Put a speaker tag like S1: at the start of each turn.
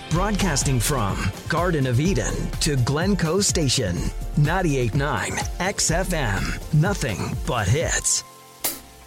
S1: Broadcasting from Garden of Eden to Glencoe Station, 98.9 XFM. Nothing but hits.